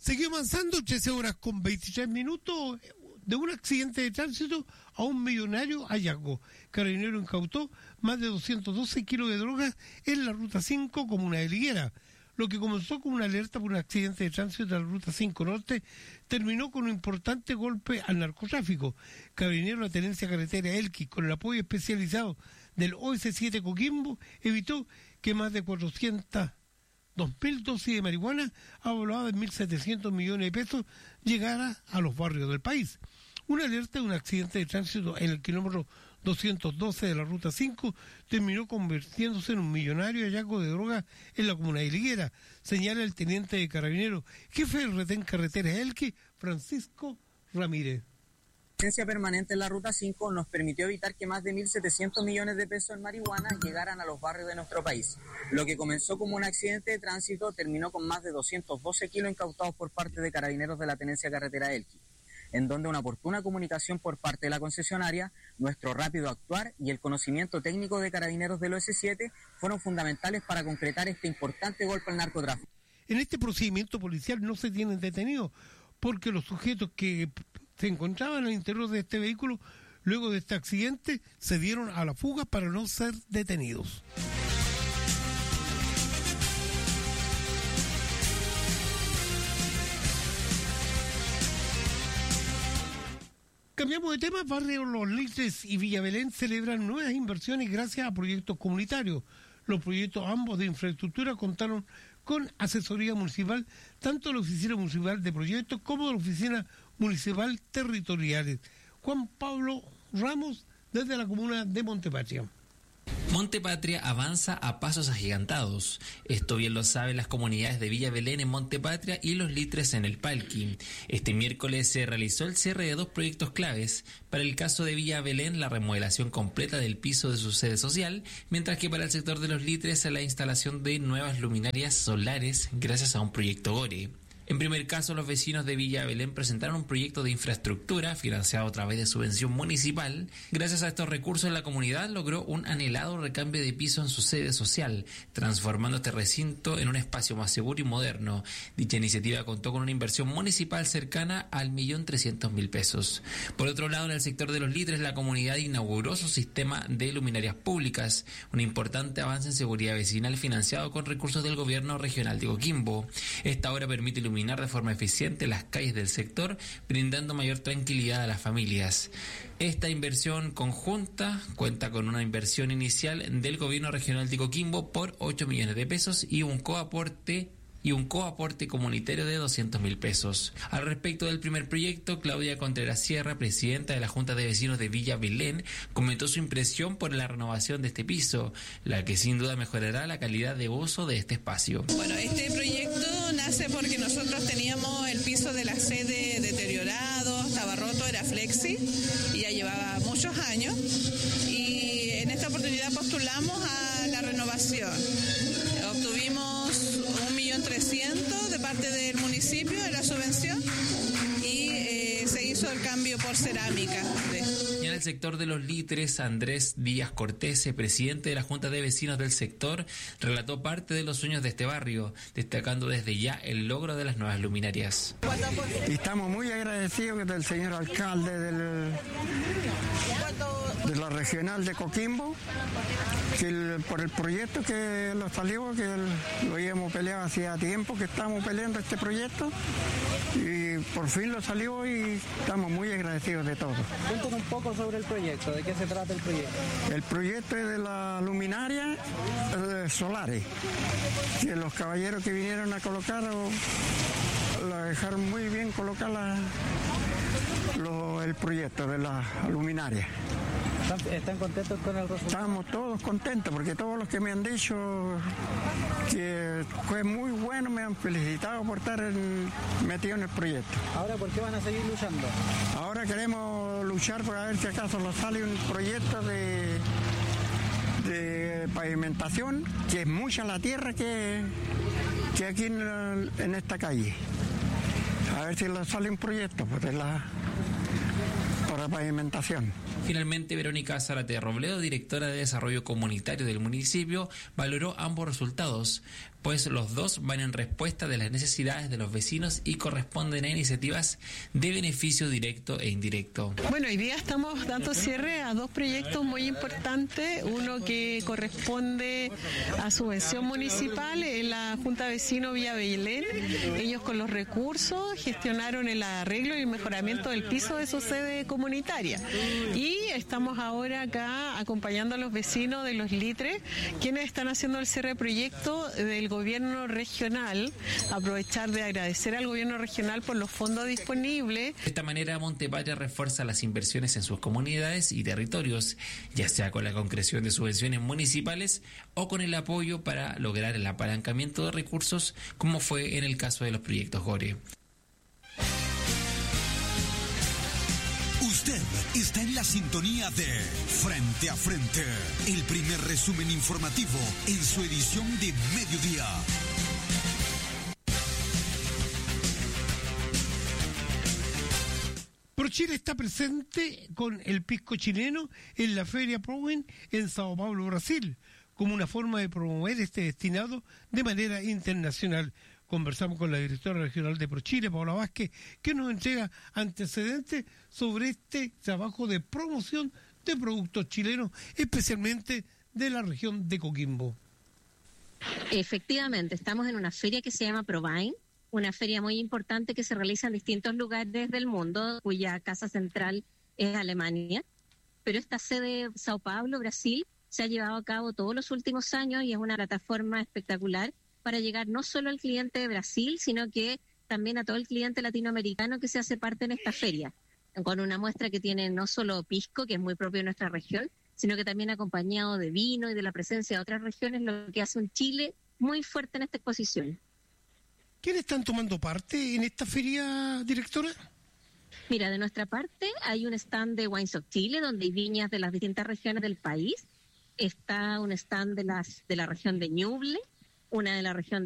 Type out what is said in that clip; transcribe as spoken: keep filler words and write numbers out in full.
Seguimos avanzando, trece horas con veintitrés minutos, de un accidente de tránsito a un millonario hallazgo. Carabinero incautó más de doscientos doce kilos de drogas en la Ruta cinco, comuna de Liguera. Lo que comenzó con una alerta por un accidente de tránsito de la Ruta cinco Norte, terminó con un importante golpe al narcotráfico. Carabinero de la Tenencia Carretera Elqui, con el apoyo especializado del O S siete Coquimbo, evitó que más de cuatrocientas dos mil dosis de marihuana, avaluada en mil setecientos millones de pesos, llegara a los barrios del país. Una alerta de un accidente de tránsito en el kilómetro doscientos doce de la Ruta cinco terminó convirtiéndose en un millonario hallazgo de drogas en la comuna de Liguera, señala el teniente de Carabineros, jefe del retén Carreteras Elqui, Francisco Ramírez. La presencia permanente en la Ruta cinco nos permitió evitar que más de mil setecientos millones de pesos en marihuana llegaran a los barrios de nuestro país. Lo que comenzó como un accidente de tránsito terminó con más de doscientos doce kilos incautados por parte de Carabineros de la Tenencia Carretera Elqui, en donde una oportuna comunicación por parte de la concesionaria, nuestro rápido actuar y el conocimiento técnico de Carabineros del O S siete fueron fundamentales para concretar este importante golpe al narcotráfico. En este procedimiento policial no se tienen detenidos porque los sujetos que se encontraban al interior de este vehículo luego de este accidente se dieron a la fuga para no ser detenidos. Cambiamos de tema. Barrio Los Litres y Villa Belén celebran nuevas inversiones gracias a proyectos comunitarios. Los proyectos ambos de infraestructura contaron con asesoría municipal, tanto de la Oficina Municipal de Proyectos como de la Oficina Municipal Territoriales. Juan Pablo Ramos, desde la comuna de Montepatria. Montepatria avanza a pasos agigantados. Esto bien lo saben las comunidades de Villa Belén en Montepatria y Los Litres en el Palqui. Este miércoles se realizó el cierre de dos proyectos claves. Para el caso de Villa Belén, la remodelación completa del piso de su sede social, mientras que para el sector de Los Litres, la instalación de nuevas luminarias solares gracias a un proyecto GORE. En primer caso, los vecinos de Villa Belén presentaron un proyecto de infraestructura financiado a través de subvención municipal. Gracias a estos recursos, la comunidad logró un anhelado recambio de piso en su sede social, transformando este recinto en un espacio más seguro y moderno. Dicha iniciativa contó con una inversión municipal cercana al millón trescientos mil pesos. Por otro lado, en el sector de Los Litres, la comunidad inauguró su sistema de luminarias públicas, un importante avance en seguridad vecinal financiado con recursos del gobierno regional de Coquimbo. Esta obra permite iluminar de forma eficiente las calles del sector, brindando mayor tranquilidad a las familias. Esta inversión conjunta cuenta con una inversión inicial del gobierno regional de Coquimbo por ocho millones de pesos y un coaporte y un coaporte comunitario de doscientos mil pesos. Al respecto del primer proyecto, Claudia Contreras Sierra, presidenta de la Junta de Vecinos de Villa Belén, comentó su impresión por la renovación de este piso, la que sin duda mejorará la calidad de uso de este espacio. Bueno, este proyecto nace porque nosotros teníamos el piso de la sede deteriorado, estaba roto, era flexi y ya llevaba muchos años, y en esta oportunidad postulamos a la renovación. Obtuvimos un millón trescientos de parte del municipio de la subvención y eh, se hizo el cambio por cerámica. Y en el sector de Los Litres, Andrés Díaz Cortés, presidente de la Junta de Vecinos del sector, relató parte de los sueños de este barrio, destacando desde ya el logro de las nuevas luminarias. Y estamos muy agradecidos del señor alcalde del, de la regional de Coquimbo, que el, por el proyecto que lo salió, que el, lo habíamos peleado hacía tiempo que estamos peleando este proyecto y por fin lo salió y estamos muy agradecidos de todo. Cuéntanos un poco sobre el proyecto, ¿de qué se trata el proyecto? El proyecto es de la luminaria eh, solares, que los caballeros que vinieron a colocar o, la dejaron muy bien colocar la, lo, el proyecto de la luminaria. ¿Están contentos con el resultado? Estamos todos contentos porque todos los que me han dicho que fue muy bueno me han felicitado por estar en, metido en el proyecto. ¿Ahora por qué van a seguir luchando? Ahora queremos luchar por a ver si acaso nos sale un proyecto de, de pavimentación, que es mucha la tierra que, que aquí en, en esta calle. A ver si nos sale un proyecto pues, de la, para pavimentación. Finalmente, Verónica Zárate Robledo, directora de Desarrollo Comunitario del municipio, valoró ambos resultados, pues los dos van en respuesta de las necesidades de los vecinos y corresponden a iniciativas de beneficio directo e indirecto. Bueno, hoy día estamos dando cierre a dos proyectos muy importantes, uno que corresponde a subvención municipal en la Junta Vecino Villa Belén. Ellos con los recursos gestionaron el arreglo y el mejoramiento del piso de su sede comunitaria. Y estamos ahora acá acompañando a los vecinos de Los Litres, quienes están haciendo el cierre de proyecto del gobierno regional. Aprovechar de agradecer al gobierno regional por los fondos disponibles. De esta manera, Montepatria refuerza las inversiones en sus comunidades y territorios, ya sea con la concreción de subvenciones municipales o con el apoyo para lograr el apalancamiento de recursos, como fue en el caso de los proyectos GORE. Usted está en la sintonía de Frente a Frente, el primer resumen informativo en su edición de mediodía. ProChile está presente con el pisco chileno en la Feria Prowen en Sao Paulo, Brasil, como una forma de promover este destinado de manera internacional. Conversamos con la directora regional de ProChile, Paola Vázquez, que nos entrega antecedentes sobre este trabajo de promoción de productos chilenos, especialmente de la región de Coquimbo. Efectivamente, estamos en una feria que se llama Provine, una feria muy importante que se realiza en distintos lugares del mundo, cuya casa central es Alemania, pero esta sede Sao Paulo, Brasil, se ha llevado a cabo todos los últimos años y es una plataforma espectacular para llegar no solo al cliente de Brasil, sino que también a todo el cliente latinoamericano que se hace parte en esta feria, con una muestra que tiene no solo pisco, que es muy propio de nuestra región, sino que también acompañado de vino y de la presencia de otras regiones, lo que hace un Chile muy fuerte en esta exposición. ¿Quiénes están tomando parte en esta feria, directora? Mira, de nuestra parte hay un stand de Wines of Chile, donde hay viñas de las distintas regiones del país. Está un stand de, las, de la región de Ñuble, una de la región